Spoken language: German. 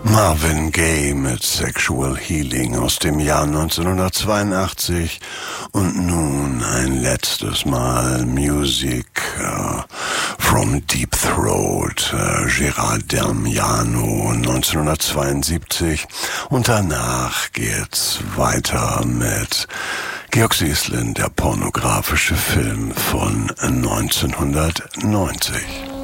Marvin Gaye mit Sexual Healing aus dem Jahr 1982 und nun ein letztes Mal Music from Deep Throat, Gerard Damiano 1972 und danach geht's weiter mit Georg Sieslin, der pornografische Film von 1990.